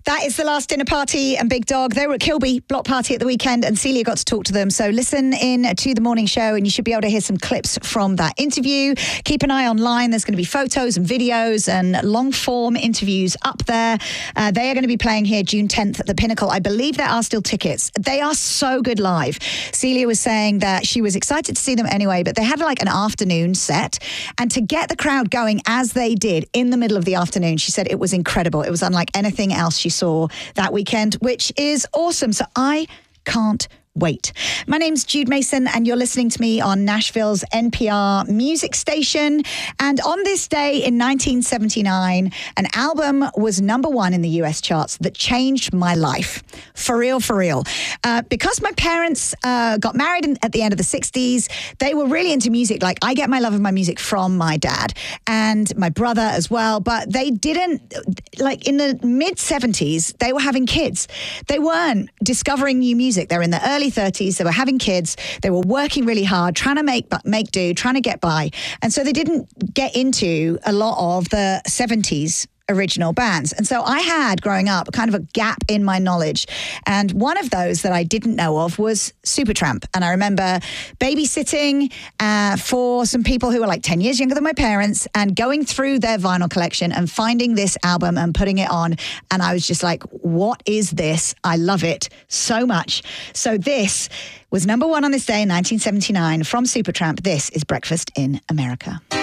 That is The Last Dinner Party and Big Dog. They were at Kilby Block Party at the weekend and Celia got to talk to them. So listen in to the morning show and you should be able to hear some clips from that interview. Keep an eye online. There's going to be photos and videos and long form interviews up there. They are going to be playing here June 10th at the Pinnacle. I believe there are still tickets. They are so good live. Celia was saying that she was excited to see them anyway, but they had like an afternoon set. And to get the crowd going as they did in the middle of the afternoon, she said it was incredible. It was unlike anything else she saw that weekend, which is awesome. So I can't wait. My name's Jude Mason and you're listening to me on Nashville's NPR music station. And on this day in 1979, an album was #1 in the US charts that changed my life. For real, for real. Because my parents got married at the end of the 60s, they were really into music. Like, I get my love of my music from my dad and my brother as well. But they didn't, like in the mid-70s, they were having kids. They weren't discovering new music. They're in the early 30s. They were having kids. They were working really hard, trying to make do, trying to get by. And so they didn't get into a lot of the 70s original bands. And so I had, growing up, kind of a gap in my knowledge. And one of those that I didn't know of was Supertramp. And I remember babysitting for some people who were like 10 years younger than my parents and going through their vinyl collection and finding this album and putting it on. And I was just like, what is this? I love it so much. So this was #1 on this day in 1979 from Supertramp. This is Breakfast in America.